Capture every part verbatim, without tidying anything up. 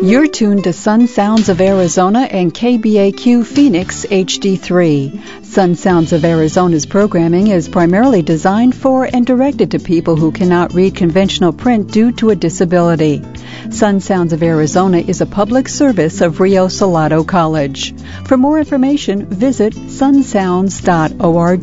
You're tuned to Sun Sounds of Arizona and K B A Q Phoenix H D three. Sun Sounds of Arizona's programming is primarily designed for and directed to people who cannot read conventional print due to a disability. Sun Sounds of Arizona is a public service of Rio Salado College. For more information, visit sun sounds dot org.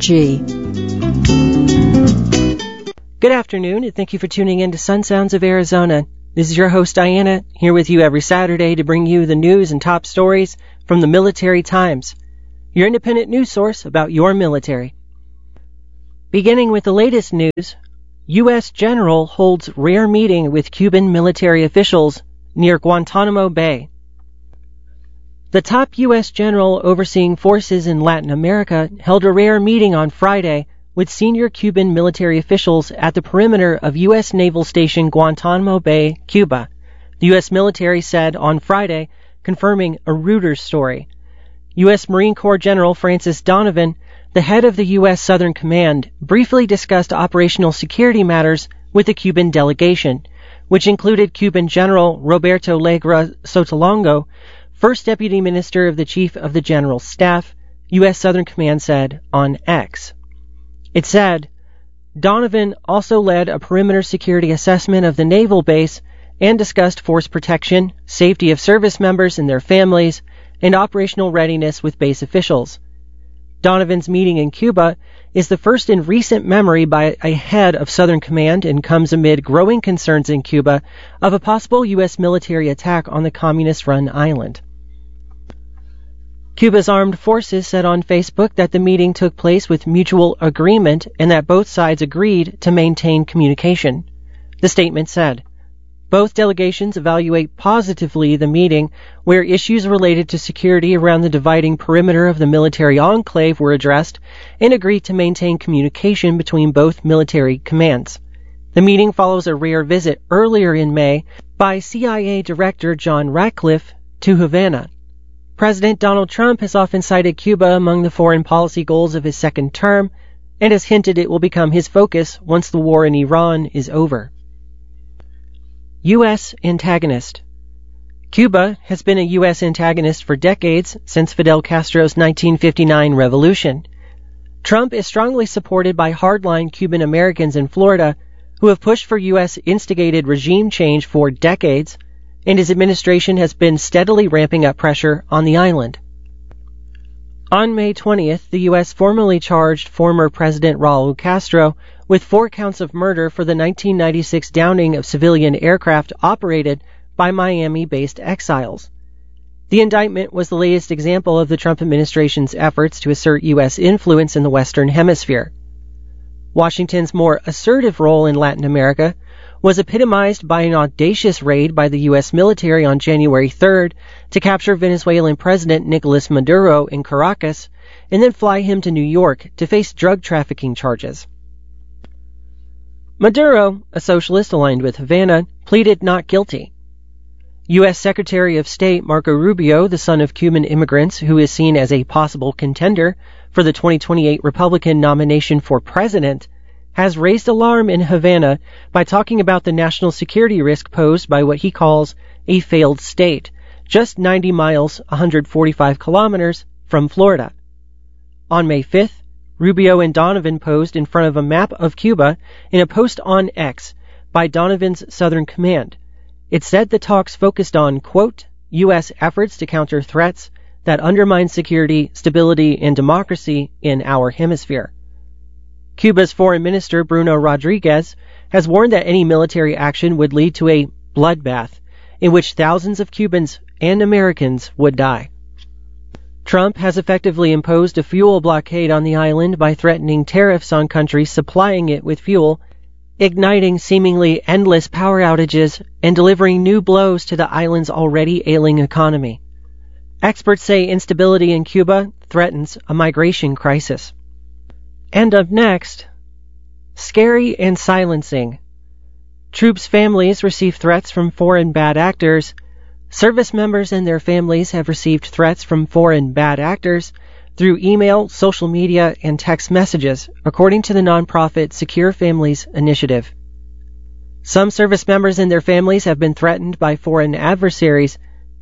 Good afternoon, and thank you for tuning in to Sun Sounds of Arizona. This is your host, Diana, here with you every Saturday to bring you the news and top stories from the Military Times, your independent news source about your military. Beginning with the latest news, U S general holds rare meeting with Cuban military officials near Guantanamo Bay. The top U S general overseeing forces in Latin America held a rare meeting on Friday with senior Cuban military officials at the perimeter of U S Naval Station Guantanamo Bay, Cuba, the U S military said on Friday, confirming a Reuters story. U S Marine Corps General Francis Donovan, the head of the U S Southern Command, briefly discussed operational security matters with the Cuban delegation, which included Cuban General Roberto Legra Sotolongo, First Deputy Minister of the Chief of the General Staff, U S Southern Command said on X. It said, Donovan also led a perimeter security assessment of the naval base and discussed force protection, safety of service members and their families, and operational readiness with base officials. Donovan's meeting in Cuba is the first in recent memory by a head of Southern Command and comes amid growing concerns in Cuba of a possible U S military attack on the communist-run island. Cuba's armed forces said on Facebook that the meeting took place with mutual agreement and that both sides agreed to maintain communication. The statement said, both delegations evaluate positively the meeting, where issues related to security around the dividing perimeter of the military enclave were addressed, and agreed to maintain communication between both military commands. The meeting follows a rare visit earlier in May by C I A Director John Ratcliffe to Havana. President Donald Trump has often cited Cuba among the foreign policy goals of his second term and has hinted it will become his focus once the war in Iran is over. U S antagonist. Cuba has been a U S antagonist for decades since Fidel Castro's nineteen fifty-nine revolution. Trump is strongly supported by hardline Cuban Americans in Florida who have pushed for U S instigated regime change for decades, and his administration has been steadily ramping up pressure on the island. On May twentieth, the U S formally charged former President Raul Castro with four counts of murder for the nineteen ninety-six downing of civilian aircraft operated by Miami-based exiles. The indictment was the latest example of the Trump administration's efforts to assert U S influence in the Western Hemisphere. Washington's more assertive role in Latin America was epitomized by an audacious raid by the U S military on January third to capture Venezuelan President Nicolas Maduro in Caracas and then fly him to New York to face drug trafficking charges. Maduro, a socialist aligned with Havana, pleaded not guilty. U S Secretary of State Marco Rubio, the son of Cuban immigrants who is seen as a possible contender for the twenty twenty-eight Republican nomination for president, has raised alarm in Havana by talking about the national security risk posed by what he calls a failed state, just ninety miles, one hundred forty-five kilometers, from Florida. On May fifth, Rubio and Donovan posed in front of a map of Cuba in a post on X by Donovan's Southern Command. It said the talks focused on, quote, U S efforts to counter threats that undermine security, stability, and democracy in our hemisphere. Cuba's Foreign Minister Bruno Rodriguez has warned that any military action would lead to a bloodbath in which thousands of Cubans and Americans would die. Trump has effectively imposed a fuel blockade on the island by threatening tariffs on countries supplying it with fuel, igniting seemingly endless power outages, and delivering new blows to the island's already ailing economy. Experts say instability in Cuba threatens a migration crisis. And up next, scary and silencing. Troops' families receive threats from foreign bad actors. Service members and their families have received threats from foreign bad actors through email, social media, and text messages, according to the nonprofit Secure Families Initiative. Some service members and their families have been threatened by foreign adversaries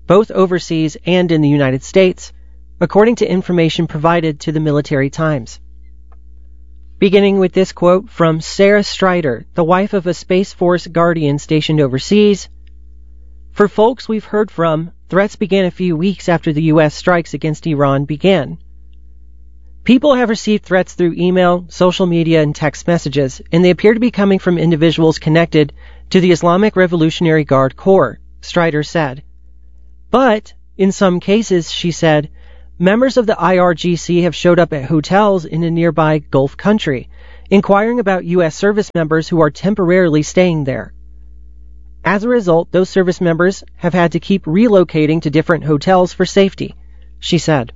both overseas and in the United States, according to information provided to the Military Times. Beginning with this quote from Sarah Strider, the wife of a Space Force Guardian stationed overseas, "For folks we've heard from, threats began a few weeks after the U S strikes against Iran began. People have received threats through email, social media, and text messages, and they appear to be coming from individuals connected to the Islamic Revolutionary Guard Corps," Strider said. But, in some cases, she said, members of the I R G C have showed up at hotels in a nearby Gulf country, inquiring about U S service members who are temporarily staying there. As a result, those service members have had to keep relocating to different hotels for safety, she said.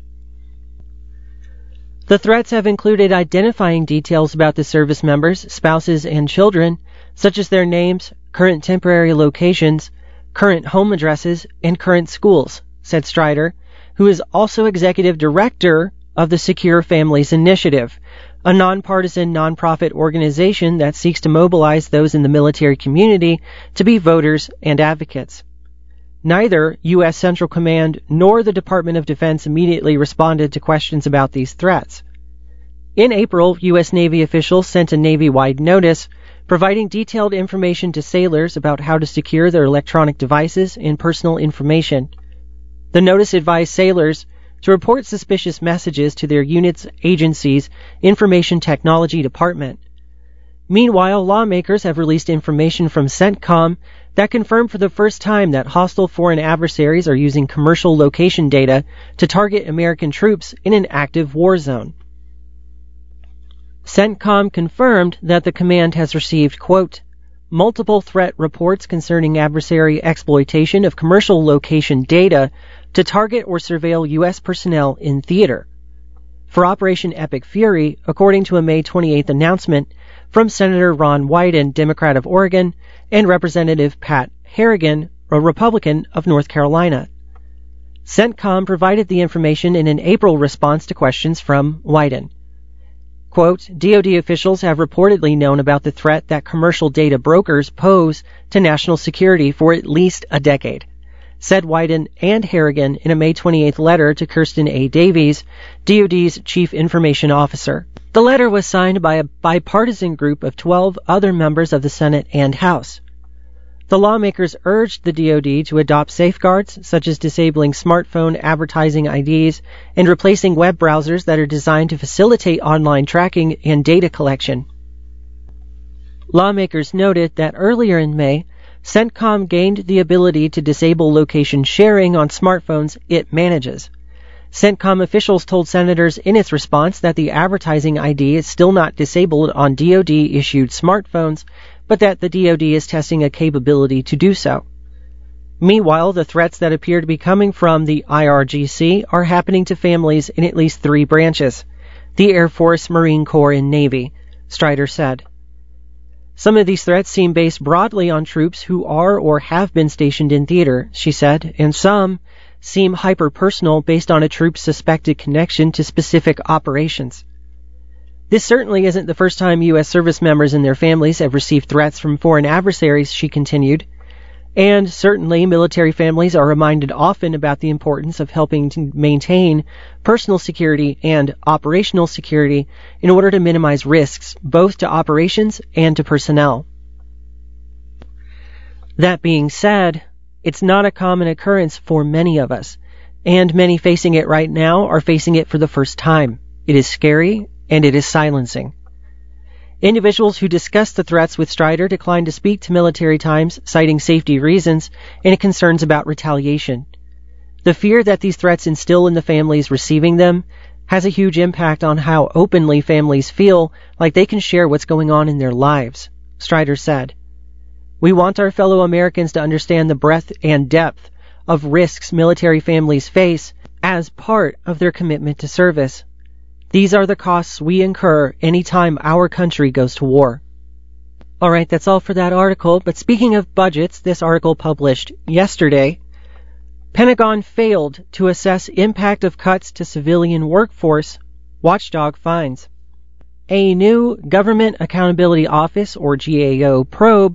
The threats have included identifying details about the service members, spouses, and children, such as their names, current temporary locations, current home addresses, and current schools, said Strider, who is also executive director of the Secure Families Initiative, a nonpartisan nonprofit organization that seeks to mobilize those in the military community to be voters and advocates. Neither U S Central Command nor the Department of Defense immediately responded to questions about these threats. In April, U S Navy officials sent a Navy-wide notice providing detailed information to sailors about how to secure their electronic devices and personal information. The notice advised sailors to report suspicious messages to their unit's agency's Information Technology Department. Meanwhile, lawmakers have released information from CENTCOM that confirmed for the first time that hostile foreign adversaries are using commercial location data to target American troops in an active war zone. CENTCOM confirmed that the command has received, quote, multiple threat reports concerning adversary exploitation of commercial location data to target or surveil U S personnel in theater. For Operation Epic Fury, according to a May twenty-eighth announcement from Senator Ron Wyden, Democrat of Oregon, and Representative Pat Harrigan, a Republican of North Carolina. CENTCOM provided the information in an April response to questions from Wyden. Quote, D O D officials have reportedly known about the threat that commercial data brokers pose to national security for at least a decade, said Wyden and Harrigan in a May twenty-eighth letter to Kirsten A. Davies, D O D's chief information officer. The letter was signed by a bipartisan group of twelve other members of the Senate and House. The lawmakers urged the D O D to adopt safeguards such as disabling smartphone advertising I Ds and replacing web browsers that are designed to facilitate online tracking and data collection. Lawmakers noted that earlier in May, CENTCOM gained the ability to disable location sharing on smartphones it manages. CENTCOM officials told senators in its response that the advertising I D is still not disabled on D O D-issued smartphones, but that the D O D is testing a capability to do so. Meanwhile, the threats that appear to be coming from the I R G C are happening to families in at least three branches: the Air Force, Marine Corps, and Navy, Strider said. Some of these threats seem based broadly on troops who are or have been stationed in theater, she said, and some seem hyper-personal based on a troop's suspected connection to specific operations. This certainly isn't the first time U S service members and their families have received threats from foreign adversaries, she continued. And certainly military families are reminded often about the importance of helping to maintain personal security and operational security in order to minimize risks both to operations and to personnel. That being said, it's not a common occurrence for many of us, and many facing it right now are facing it for the first time. It is scary, and it is silencing. Individuals who discussed the threats with Strider declined to speak to Military Times, citing safety reasons and concerns about retaliation. The fear that these threats instill in the families receiving them has a huge impact on how openly families feel like they can share what's going on in their lives, Strider said. We want our fellow Americans to understand the breadth and depth of risks military families face as part of their commitment to service. These are the costs we incur any time our country goes to war. All right, that's all for that article. But speaking of budgets, this article published yesterday, Pentagon failed to assess impact of cuts to civilian workforce, watchdog finds. A new Government Accountability Office, or G A O, probe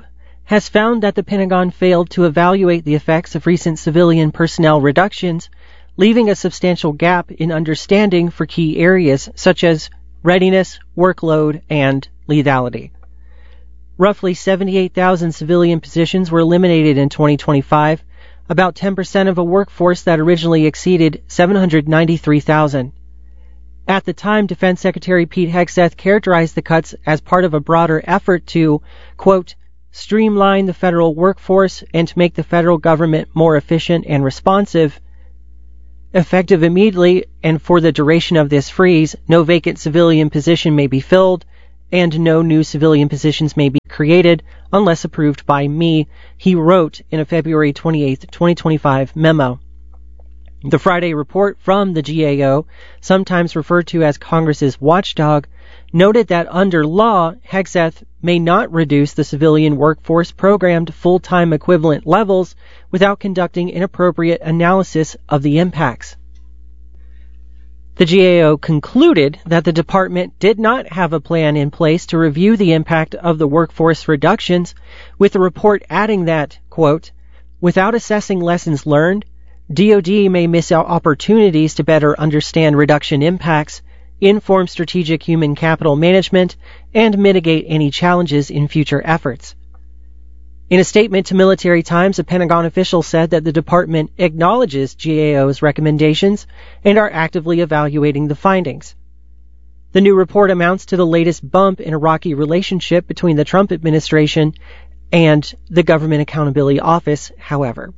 has found that the Pentagon failed to evaluate the effects of recent civilian personnel reductions, leaving a substantial gap in understanding for key areas such as readiness, workload, and lethality. Roughly seventy-eight thousand civilian positions were eliminated in twenty twenty-five, about ten percent of a workforce that originally exceeded seven hundred ninety-three thousand. At the time, Defense Secretary Pete Hegseth characterized the cuts as part of a broader effort to, quote, streamline the federal workforce and to make the federal government more efficient and responsive. Effective immediately and for the duration of this freeze, no vacant civilian position may be filled, and no new civilian positions may be created unless approved by me, he wrote in a February twenty-eighth, twenty twenty-five memo. The Friday report from the G A O, sometimes referred to as Congress's watchdog, noted that under law, Hegseth may not reduce the civilian workforce program to full-time equivalent levels without conducting an appropriate analysis of the impacts. The G A O concluded that the department did not have a plan in place to review the impact of the workforce reductions, with the report adding that, quote, without assessing lessons learned, D O D may miss out opportunities to better understand reduction impacts, inform strategic human capital management, and mitigate any challenges in future efforts. In a statement to Military Times, a Pentagon official said that the department acknowledges G A O's recommendations and are actively evaluating the findings. The new report amounts to the latest bump in a rocky relationship between the Trump administration and the Government Accountability Office, however.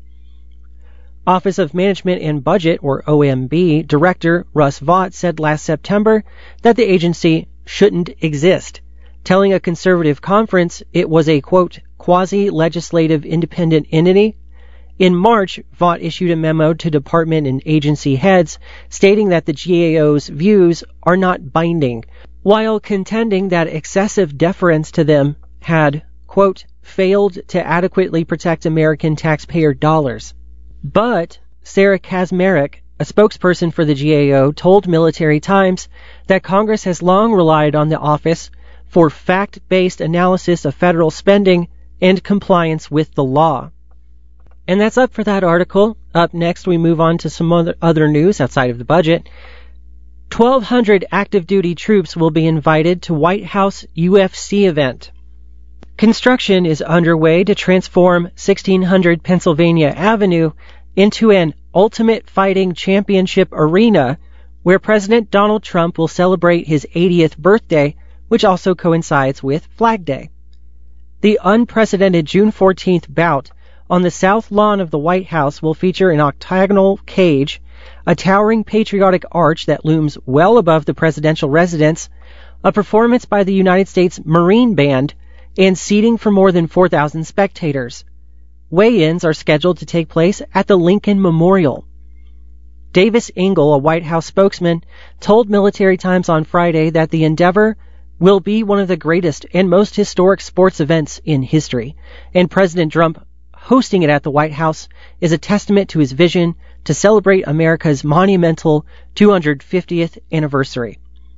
Office of Management and Budget, or O M B, Director Russ Vought said last September that the agency shouldn't exist, telling a conservative conference it was a, quote, quasi-legislative independent entity. In March, Vought issued a memo to department and agency heads stating that the G A O's views are not binding, while contending that excessive deference to them had, quote, failed to adequately protect American taxpayer dollars. But Sarah Kazmarek, a spokesperson for the G A O, told Military Times that Congress has long relied on the office for fact-based analysis of federal spending and compliance with the law. And that's up for that article. Up next, we move on to some other, other news outside of the budget. twelve hundred active duty troops will be invited to White House U F C event. Construction is underway to transform sixteen hundred Pennsylvania Avenue into an Ultimate Fighting Championship arena where President Donald Trump will celebrate his eightieth birthday, which also coincides with Flag Day. The unprecedented June fourteenth bout on the south lawn of the White House will feature an octagonal cage, a towering patriotic arch that looms well above the presidential residence, a performance by the United States Marine Band, and seating for more than four thousand spectators. Weigh-ins are scheduled to take place at the Lincoln Memorial. Davis Engel, a White House spokesman, told Military Times on Friday that the endeavor will be one of the greatest and most historic sports events in history, and President Trump hosting it at the White House is a testament to his vision to celebrate America's monumental two hundred fiftieth anniversary.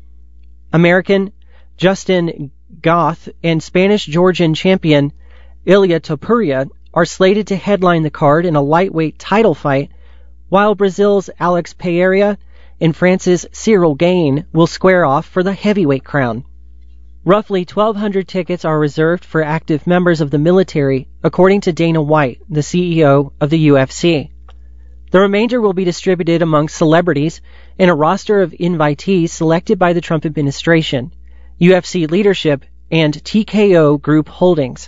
American Justin Goth and Spanish-Georgian champion Ilia Topuria are slated to headline the card in a lightweight title fight, while Brazil's Alex Pereira and France's Cyril Gane will square off for the heavyweight crown. Roughly twelve hundred tickets are reserved for active members of the military, according to Dana White, the C E O of the U F C. The remainder will be distributed among celebrities in a roster of invitees selected by the Trump administration, U F C leadership, and T K O Group Holdings.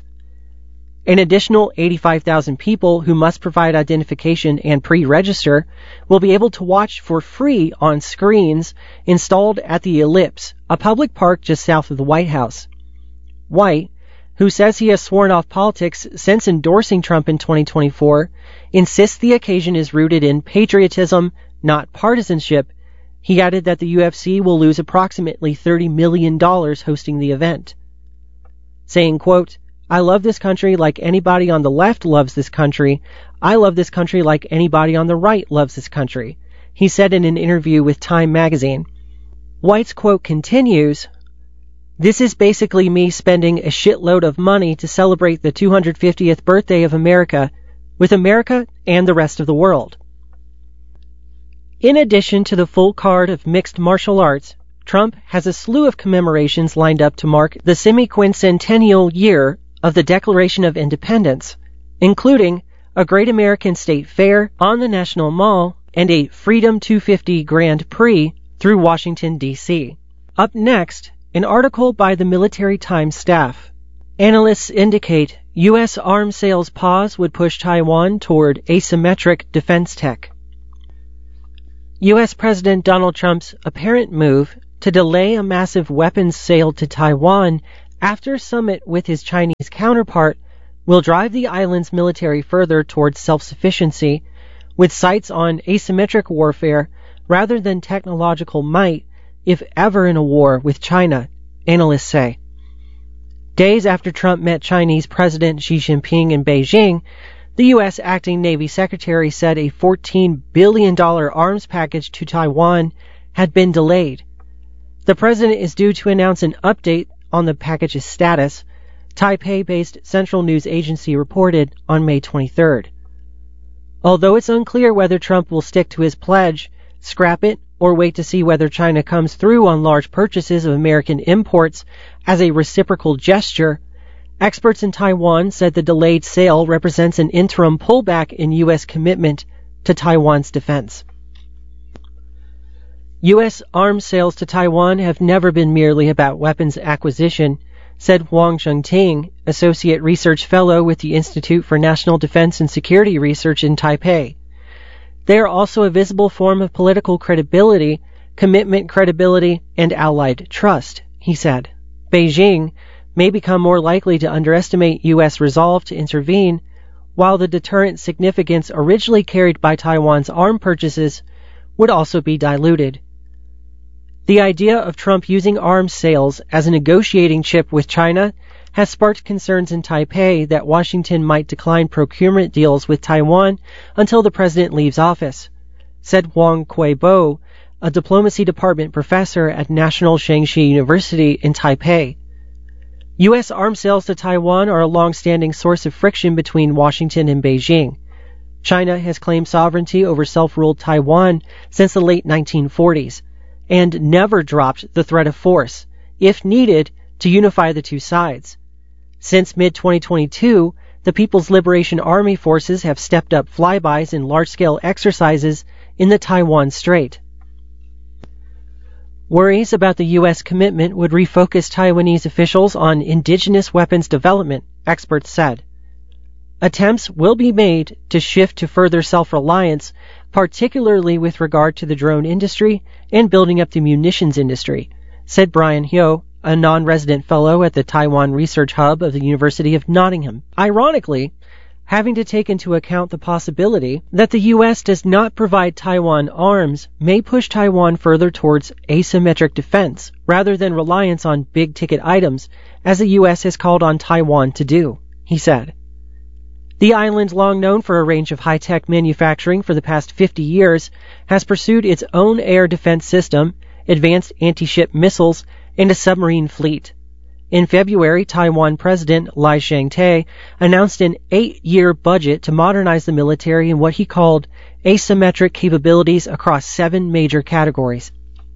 An additional eighty-five thousand people who must provide identification and pre-register will be able to watch for free on screens installed at the Ellipse, a public park just south of the White House. White, who says he has sworn off politics since endorsing Trump in twenty twenty-four, insists the occasion is rooted in patriotism, not partisanship. He added that the U F C will lose approximately thirty million dollars hosting the event, saying, quote, I love this country like anybody on the left loves this country. I love this country like anybody on the right loves this country, he said in an interview with Time magazine. White's quote continues, "This is basically me spending a shitload of money to celebrate the two hundred fiftieth birthday of America with America and the rest of the world." In addition to the full card of mixed martial arts, Trump has a slew of commemorations lined up to mark the semi-quincentennial year of the Declaration of Independence, including a Great American State Fair on the National Mall and a Freedom two fifty Grand Prix through Washington, D C Up next, an article by the Military Times staff. Analysts indicate U S arms sales pause would push Taiwan toward asymmetric defense tech. U S President Donald Trump's apparent move to delay a massive weapons sale to Taiwan after summit with his Chinese counterpart will drive the island's military further towards self-sufficiency, with sights on asymmetric warfare rather than technological might, if ever in a war with China, analysts say. Days after Trump met Chinese President Xi Jinping in Beijing, the U S acting Navy Secretary said a fourteen billion dollars arms package to Taiwan had been delayed. The president is due to announce an update on the package's status, Taipei-based Central News Agency reported on May twenty-third. Although it's unclear whether Trump will stick to his pledge, scrap it, or wait to see whether China comes through on large purchases of American imports as a reciprocal gesture, experts in Taiwan said the delayed sale represents an interim pullback in U S commitment to Taiwan's defense. U S arms sales to Taiwan have never been merely about weapons acquisition, said Wang Zhengting, Associate Research Fellow with the Institute for National Defense and Security Research in Taipei. They are also a visible form of political credibility, commitment credibility, and allied trust, he said. Beijing may become more likely to underestimate U S resolve to intervene, while the deterrent significance originally carried by Taiwan's arms purchases would also be diluted. The idea of Trump using arms sales as a negotiating chip with China has sparked concerns in Taipei that Washington might decline procurement deals with Taiwan until the president leaves office, said Wang Kuei-bo, a diplomacy department professor at National Shangxi University in Taipei. U S arms sales to Taiwan are a long-standing source of friction between Washington and Beijing. China has claimed sovereignty over self-ruled Taiwan since the late nineteen forties, and never dropped the threat of force, if needed, to unify the two sides. Since mid twenty twenty-two, the People's Liberation Army forces have stepped up flybys and large-scale exercises in the Taiwan Strait. Worries about the U S commitment would refocus Taiwanese officials on indigenous weapons development, experts said. Attempts will be made to shift to further self-reliance, particularly with regard to the drone industry and building up the munitions industry, said Brian Hyo, a non-resident fellow at the Taiwan Research Hub of the University of Nottingham. Ironically, having to take into account the possibility that the U S does not provide Taiwan arms may push Taiwan further towards asymmetric defense rather than reliance on big-ticket items, as the U S has called on Taiwan to do, he said. The island, long known for a range of high-tech manufacturing for the past fifty years, has pursued its own air defense system, advanced anti-ship missiles, and a submarine fleet. In February, Taiwan President Lai Ching-te announced an eight-year budget to modernize the military in what he called asymmetric capabilities across seven major categories.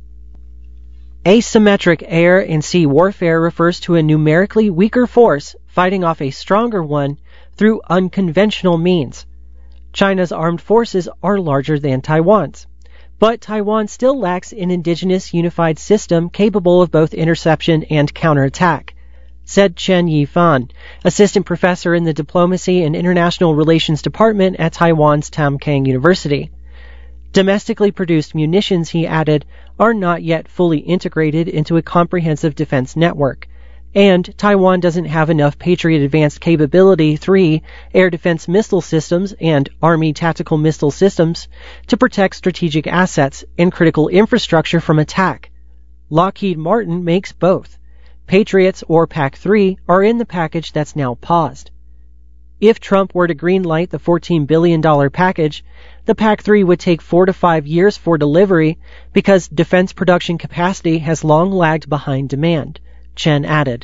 Asymmetric air and sea warfare refers to a numerically weaker force fighting off a stronger one through unconventional means. China's armed forces are larger than Taiwan's, but Taiwan still lacks an indigenous unified system capable of both interception and counterattack, said Chen Yifan, assistant professor in the Diplomacy and International Relations Department at Taiwan's Tamkang University. Domestically produced munitions, he added, are not yet fully integrated into a comprehensive defense network, and Taiwan doesn't have enough Patriot Advanced Capability three air defense missile systems and Army tactical missile systems to protect strategic assets and critical infrastructure from attack. Lockheed Martin makes both. Patriots, or P A C three, are in the package that's now paused. If Trump were to greenlight the fourteen billion dollars package, the P A C three would take four to five years for delivery because defense production capacity has long lagged behind demand, Chen added.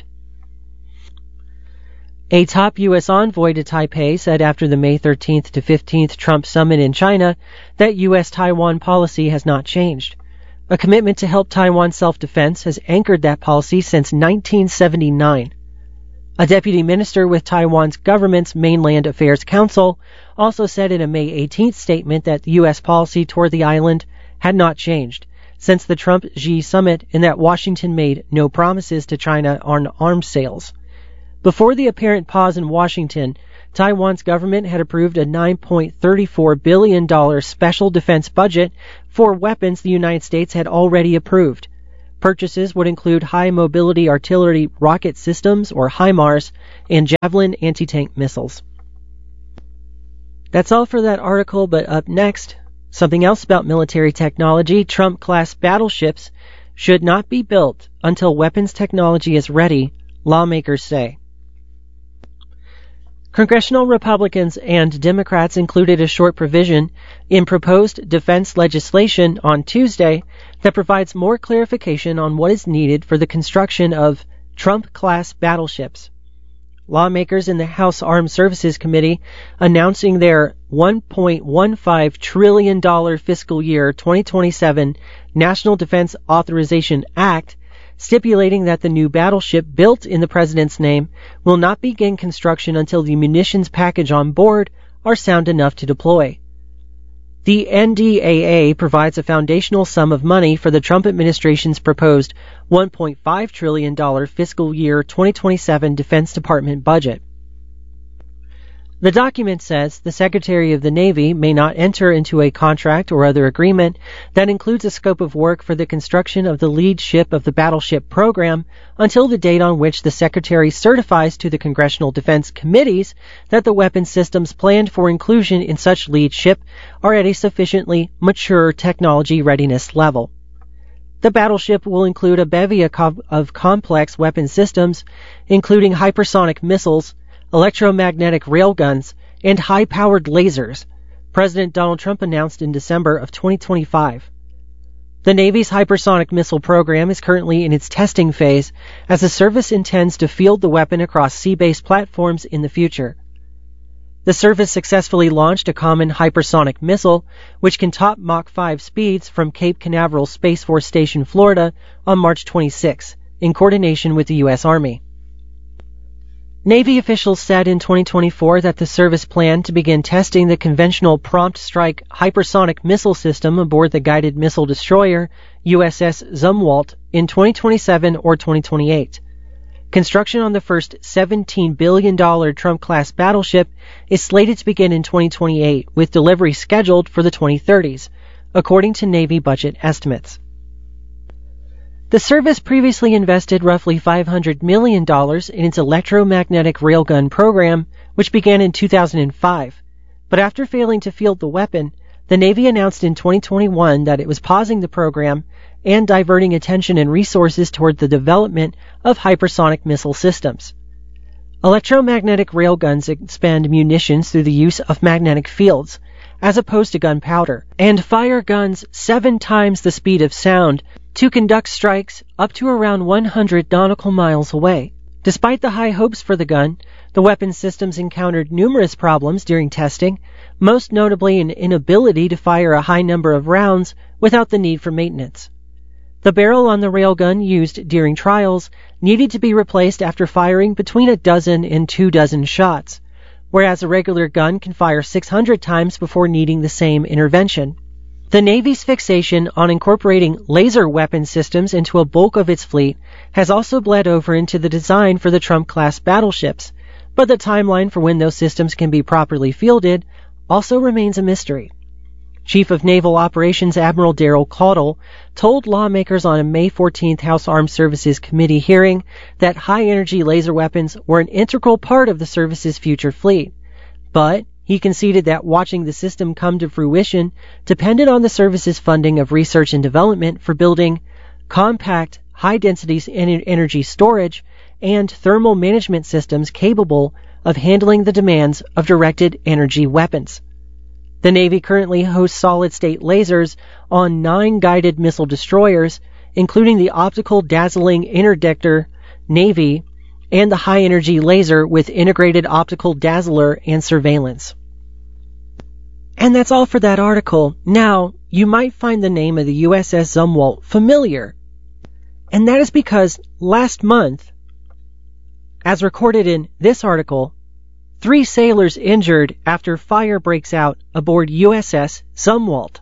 A top U S envoy to Taipei said after the May thirteenth to fifteenth Trump summit in China that U S-Taiwan policy has not changed. A commitment to help Taiwan's self-defense has anchored that policy since nineteen seventy-nine. A deputy minister with Taiwan's government's Mainland Affairs Council also said in a May eighteenth statement that the U S policy toward the island had not changed since the Trump-Xi summit, and that Washington made no promises to China on arms sales. Before the apparent pause in Washington, Taiwan's government had approved a nine point three four billion dollars special defense budget for weapons the United States had already approved. Purchases would include high-mobility artillery rocket systems, or HIMARS, and Javelin anti-tank missiles. That's all for that article, but up next, something else about military technology. Trump-class battleships should not be built until weapons technology is ready, lawmakers say. Congressional Republicans and Democrats included a short provision in proposed defense legislation on Tuesday that provides more clarification on what is needed for the construction of Trump-class battleships. Lawmakers in the House Armed Services Committee announcing their one point one five trillion dollars fiscal year twenty twenty-seven National Defense Authorization Act, stipulating that the new battleship built in the president's name will not begin construction until the munitions package on board are sound enough to deploy. The N D A A provides a foundational sum of money for the Trump administration's proposed one point five trillion dollars fiscal year twenty twenty-seven Defense Department budget. The document says the Secretary of the Navy may not enter into a contract or other agreement that includes a scope of work for the construction of the lead ship of the battleship program until the date on which the Secretary certifies to the Congressional Defense Committees that the weapon systems planned for inclusion in such lead ship are at a sufficiently mature technology readiness level. The battleship will include a bevy of complex weapon systems, including hypersonic missiles, electromagnetic railguns, and high-powered lasers, President Donald Trump announced in December of twenty twenty-five. The Navy's hypersonic missile program is currently in its testing phase, as the service intends to field the weapon across sea-based platforms in the future. The service successfully launched a common hypersonic missile, which can top Mach five speeds from Cape Canaveral Space Force Station, Florida, on March twenty-sixth, in coordination with the U S Army. Navy officials said in twenty twenty-four that the service planned to begin testing the conventional prompt strike hypersonic missile system aboard the guided missile destroyer U S S Zumwalt in twenty twenty-seven or twenty twenty-eight. Construction on the first seventeen billion dollars Trump-class battleship is slated to begin in twenty twenty-eight, with delivery scheduled for the twenty thirties, according to Navy budget estimates. The service previously invested roughly five hundred million dollars in its electromagnetic railgun program, which began in two thousand five. But after failing to field the weapon, the Navy announced in twenty twenty-one that it was pausing the program and diverting attention and resources toward the development of hypersonic missile systems. Electromagnetic railguns expend munitions through the use of magnetic fields, as opposed to gunpowder, and fire guns seven times the speed of sound to conduct strikes up to around one hundred nautical miles away. Despite the high hopes for the gun, the weapon systems encountered numerous problems during testing, most notably an inability to fire a high number of rounds without the need for maintenance. The barrel on the railgun used during trials needed to be replaced after firing between a dozen and two dozen shots, whereas a regular gun can fire six hundred times before needing the same intervention. The Navy's fixation on incorporating laser weapon systems into a bulk of its fleet has also bled over into the design for the Trump-class battleships, but the timeline for when those systems can be properly fielded also remains a mystery. Chief of Naval Operations Admiral Daryl Caudle told lawmakers on a May fourteenth House Armed Services Committee hearing that high-energy laser weapons were an integral part of the service's future fleet, but he conceded that watching the system come to fruition depended on the service's funding of research and development for building compact, high-density energy storage and thermal management systems capable of handling the demands of directed energy weapons. The Navy currently hosts solid-state lasers on nine guided missile destroyers, including the optical dazzling interdictor Navy, and the high-energy laser with integrated optical dazzler and surveillance. And that's all for that article. Now, you might find the name of the U S S Zumwalt familiar. And that is because last month, as recorded in this article, three sailors injured after fire breaks out aboard U S S Zumwalt.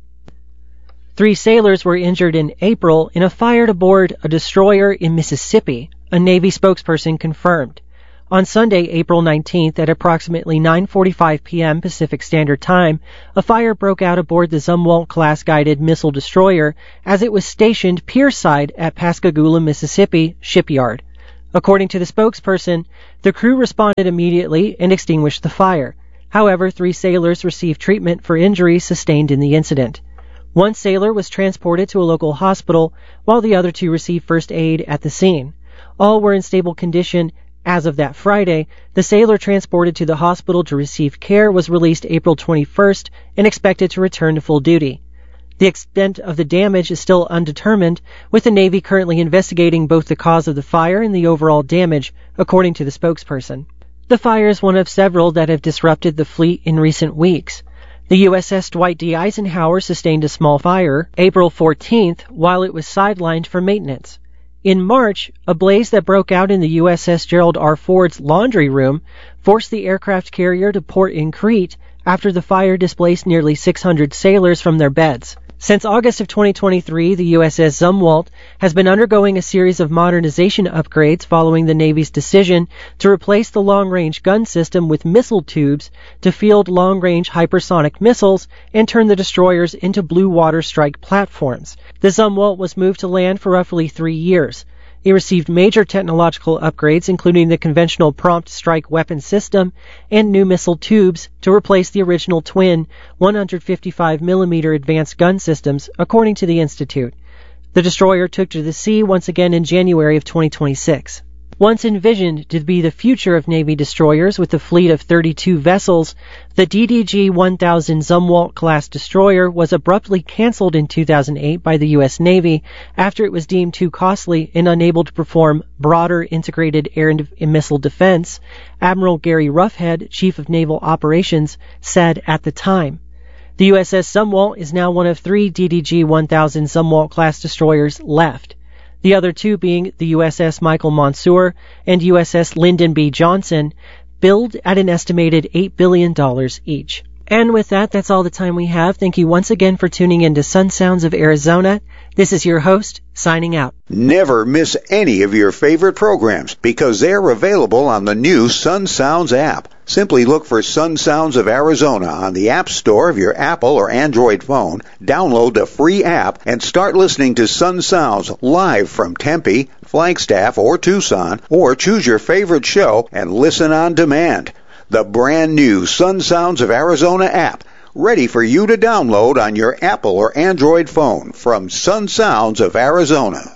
Three sailors were injured in April in a fire aboard a destroyer in Mississippi, a Navy spokesperson confirmed. On Sunday, April nineteenth, at approximately nine forty-five p.m. Pacific Standard Time, a fire broke out aboard the Zumwalt-class guided missile destroyer as it was stationed pierside at Pascagoula, Mississippi shipyard. According to the spokesperson, the crew responded immediately and extinguished the fire. However, three sailors received treatment for injuries sustained in the incident. One sailor was transported to a local hospital, while the other two received first aid at the scene. All were in stable condition. As of that Friday, the sailor transported to the hospital to receive care was released April twenty-first and expected to return to full duty. The extent of the damage is still undetermined, with the Navy currently investigating both the cause of the fire and the overall damage, according to the spokesperson. The fire is one of several that have disrupted the fleet in recent weeks. The U S S Dwight D. Eisenhower sustained a small fire April fourteenth while it was sidelined for maintenance. In March, a blaze that broke out in the U S S Gerald R. Ford's laundry room forced the aircraft carrier to port in Crete after the fire displaced nearly six hundred sailors from their beds. Since August of twenty twenty-three, the U S S Zumwalt has been undergoing a series of modernization upgrades following the Navy's decision to replace the long-range gun system with missile tubes to field long-range hypersonic missiles and turn the destroyers into blue water strike platforms. The Zumwalt was moved to land for roughly three years. It received major technological upgrades, including the conventional prompt strike weapon system and new missile tubes to replace the original twin one hundred fifty-five millimeter advanced gun systems, according to the Institute. The destroyer took to the sea once again in January of twenty twenty-six. Once envisioned to be the future of Navy destroyers with a fleet of thirty-two vessels, the D D G one thousand Zumwalt-class destroyer was abruptly canceled in two thousand eight by the U S Navy after it was deemed too costly and unable to perform broader integrated air and missile defense, Admiral Gary Roughead, Chief of Naval Operations, said at the time. The U S S Zumwalt is now one of three D D G one thousand Zumwalt-class destroyers left. The other two being the U S S Michael Monsoor and U S S Lyndon B. Johnson, billed at an estimated eight billion dollars each. And with that, that's all the time we have. Thank you once again for tuning in to Sun Sounds of Arizona. This is your host, signing out. Never miss any of your favorite programs because they're available on the new Sun Sounds app. Simply look for Sun Sounds of Arizona on the App Store of your Apple or Android phone, download the free app, and start listening to Sun Sounds live from Tempe, Flagstaff, or Tucson, or choose your favorite show and listen on demand. The brand new Sun Sounds of Arizona app, ready for you to download on your Apple or Android phone from Sun Sounds of Arizona.